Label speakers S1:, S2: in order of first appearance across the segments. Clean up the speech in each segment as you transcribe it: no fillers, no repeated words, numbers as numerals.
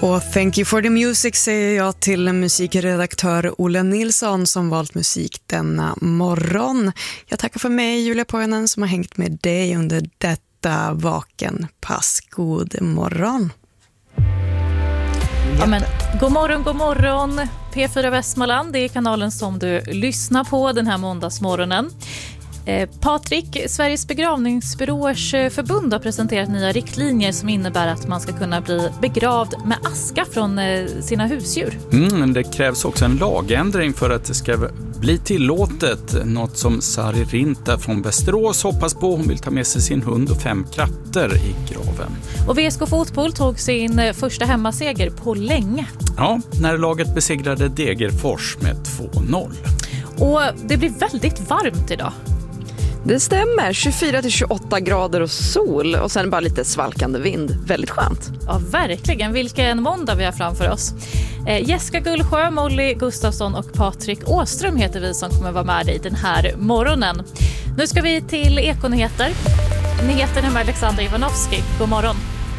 S1: Och thank you for the music säger jag till musikredaktör Olle Nilsson som valt musik denna morgon. Jag tackar för mig, Julia Pojanen, som har hängt med dig under detta vakenpass. God morgon.
S2: Ja, men, god morgon. P4 Västmanland, det är kanalen som du lyssnar på den här måndagsmorgonen. Patrik, Sveriges begravningsbyråers förbund har presenterat nya riktlinjer som innebär att man ska kunna bli begravd med aska från sina husdjur.
S3: Det krävs också en lagändring för att det ska bli tillåtet. Något som Sari Rinta från Västerås hoppas på. Hon vill ta med sig sin hund och 5 katter i graven. Och
S2: VSK Fotboll tog sin första hemmaseger på länge.
S3: Ja, när laget besegrade Degerfors med 2-0.
S2: Och det blir väldigt varmt idag.
S4: Det stämmer, 24-28 grader och sol och sen bara lite svalkande vind. Väldigt skönt.
S2: Ja, verkligen. Vilken måndag vi har framför oss. Jessica Gullsjö, Molly Gustafsson och Patrik Åström heter vi som kommer vara med dig den här morgonen. Nu ska vi till Ekonyheter. Nyheterna med Alexander Ivanovski. God morgon.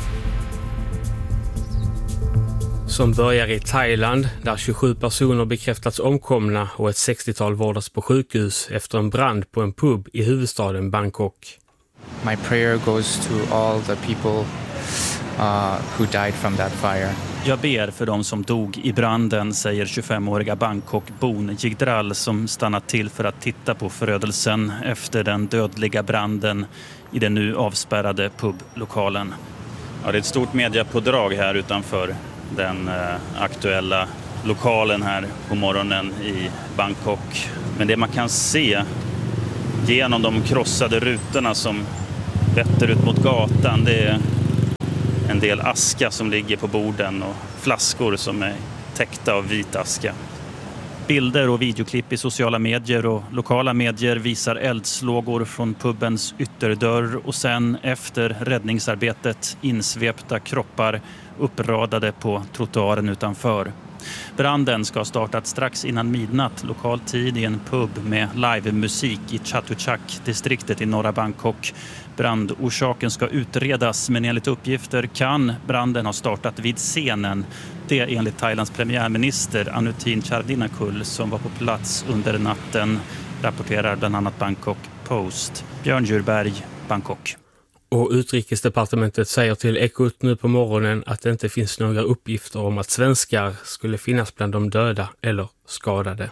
S5: Som börjar i Thailand där 27 personer bekräftats omkomna och ett 60-tal vårdas på sjukhus efter en brand på en pub i huvudstaden Bangkok.
S6: My prayer goes to all the people who died from that fire.
S7: Jag ber för de som dog i branden, säger 25-åriga Bangkok-bon Jigdral som stannat till för att titta på förödelsen efter den dödliga branden i den nu avspärrade publokalen. Ja, det är ett stort mediapådrag här utanför den aktuella lokalen här på morgonen i Bangkok. Men det man kan se genom de krossade rutorna som vetter ut mot gatan, det är en del aska som ligger på borden och flaskor som är täckta av vit aska. Bilder och videoklipp i sociala medier och lokala medier visar eldslågor från pubens ytterdörr och sen efter räddningsarbetet insvepta kroppar uppradade på trottoaren utanför. Branden ska ha startat strax innan midnatt lokal tid i en pub med livemusik i Chatuchak-distriktet i norra Bangkok. Brandorsaken ska utredas men enligt uppgifter kan branden ha startat vid scenen. Det enligt Thailands premiärminister Anutin Charnvirakul som var på plats under natten, rapporterar bland annat Bangkok Post. Björn Djurberg, Bangkok.
S5: Och utrikesdepartementet säger till Ekot nu på morgonen att det inte finns några uppgifter om att svenskar skulle finnas bland de döda eller skadade.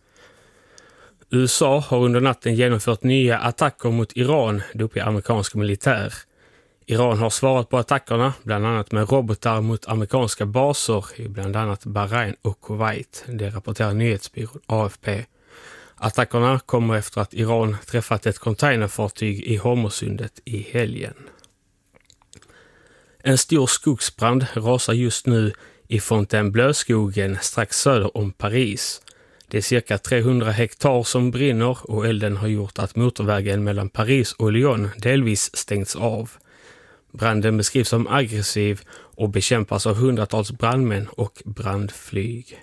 S5: USA har under natten genomfört nya attacker mot Iran, det uppger amerikansk militär. Iran har svarat på attackerna, bland annat med robotar mot amerikanska baser i bland annat Bahrain och Kuwait. Det rapporterar nyhetsbyrån AFP. Attackerna kommer efter att Iran träffat ett containerfartyg i Hormuzsundet i helgen. En stor skogsbrand rasar just nu i Fontainebleau-skogen strax söder om Paris. Det är cirka 300 hektar som brinner och elden har gjort att motorvägen mellan Paris och Lyon delvis stängts av. Branden beskrivs som aggressiv och bekämpas av hundratals brandmän och brandflyg.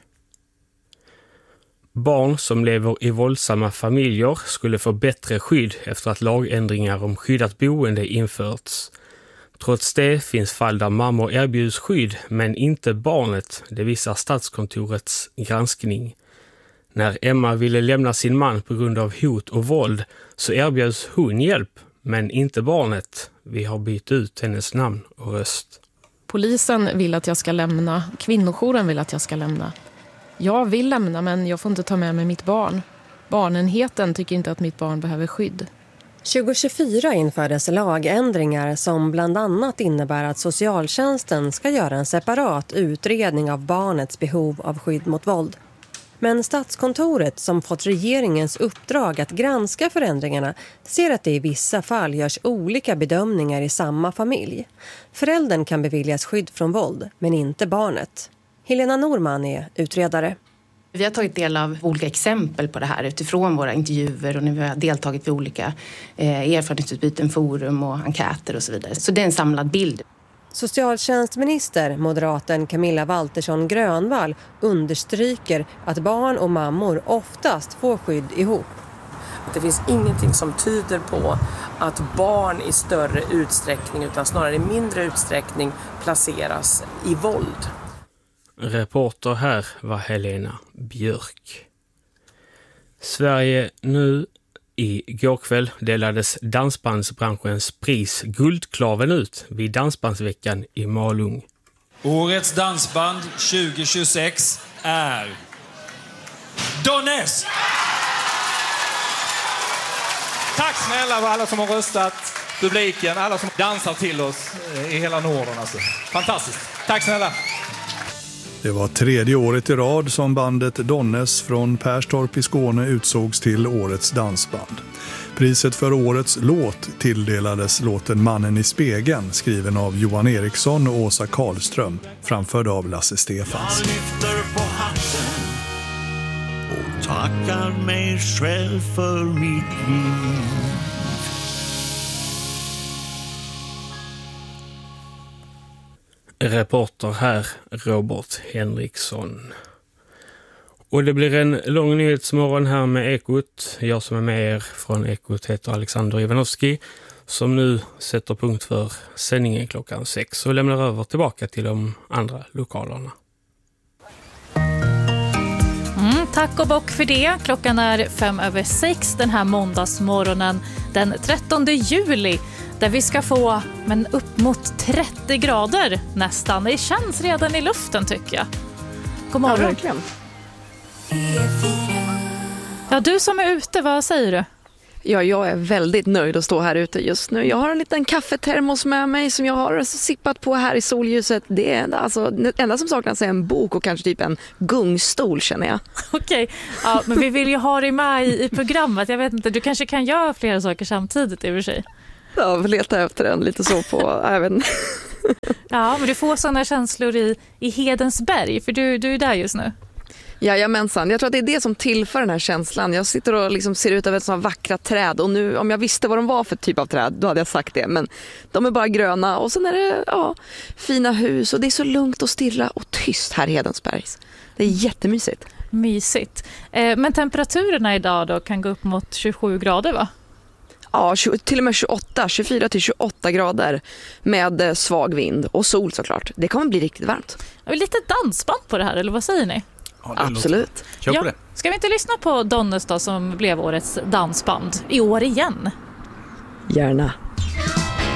S5: Barn som lever i våldsamma familjer skulle få bättre skydd efter att lagändringar om skyddat boende införts. Trots det finns fall där mammor erbjuds skydd men inte barnet, det visar Statskontorets granskning. När Emma ville lämna sin man på grund av hot och våld så erbjöds hon hjälp, men inte barnet. Vi har bytt ut hennes namn och röst.
S8: Polisen vill att jag ska lämna, kvinnojouren vill att jag ska lämna. Jag vill lämna men jag får inte ta med mig mitt barn. Barnenheten tycker inte att mitt barn behöver skydd.
S9: 2024 infördes lagändringar som bland annat innebär att socialtjänsten ska göra en separat utredning av barnets behov av skydd mot våld. Men Statskontoret, som fått regeringens uppdrag att granska förändringarna, ser att det i vissa fall görs olika bedömningar i samma familj. Föräldern kan beviljas skydd från våld, men inte barnet. Helena Norman är utredare.
S10: Vi har tagit del av olika exempel på det här utifrån våra intervjuer och när vi har deltagit vid olika erfarenhetsutbyten, forum och enkäter och så vidare. Så det är en samlad bild.
S9: Socialtjänstminister, moderaten Camilla Waltersson Grönvall, understryker att barn och mammor oftast får skydd ihop.
S11: Det finns ingenting som tyder på att barn i större utsträckning utan snarare i mindre utsträckning placeras i våld.
S5: Reporter här var Helena Björk. Sverige nu. Igår kväll delades dansbandsbranschens pris Guldklaven ut vid Dansbandsveckan i Malung.
S12: Årets dansband 2026 är Donnes! Tack snälla för alla som har röstat, publiken, alla som dansar till oss i hela Norden. Alltså. Fantastiskt. Tack snälla.
S13: Det var 3:e året i rad som bandet Donnes från Perstorp i Skåne utsågs till årets dansband. Priset för årets låt tilldelades låten Mannen i spegeln, skriven av Johan Eriksson och Åsa Karlström, framförd av Lasse Stefans.
S14: Jag lyfter på hatten och tackar mig själv för mitt liv.
S5: Reporter här, Robert Henriksson. Och det blir en lång nyhetsmorgon här med Ekot. Jag som är med er från Ekot heter Alexander Ivanovski, som nu sätter punkt för sändningen klockan 6 och lämnar över tillbaka till de andra lokalerna.
S2: Tack och bock för det. Klockan är 5:05 den här måndagsmorgonen den 13 juli. Där vi ska få upp mot 30 grader nästan. Det känns redan i luften tycker jag. God morgon.
S4: Ja, verkligen.
S2: Ja, du som är ute, vad säger du?
S4: Ja, jag är väldigt nöjd att stå här ute just nu. Jag har en liten kaffetermos med mig som jag har sippat på här i solljuset. Det är alltså, det enda som saknas är en bok och kanske typ en gungstol, känner jag.
S2: Okej, ja, men vi vill ju ha dig med i programmet. Jag vet inte, du kanske kan göra flera saker samtidigt i och för sig.
S4: Ja, vi letar efter en lite så på, jag vet inte.
S2: Ja, men du får sådana känslor i Hedensberg, för du är där just nu.
S4: Jajamensan, jag tror att det är det som tillför den här känslan. Jag sitter och liksom ser ut över ett sådana vackra träd och nu, om jag visste vad de var för typ av träd, då hade jag sagt det. Men de är bara gröna och sen är det fina hus och det är så lugnt och stilla och tyst här i Hedensbergs. Det är jättemysigt.
S2: Mysigt. Men temperaturerna idag då kan gå upp mot 27 grader, va?
S4: Ja, till och med 24-28 grader med svag vind och sol såklart. Det kommer bli riktigt varmt.
S2: Lite dansband på det här, eller vad säger ni?
S4: Ja, absolut.
S3: Kör på det.
S2: Ska vi inte lyssna på Donnes då, som blev årets dansband i år igen?
S4: Gärna.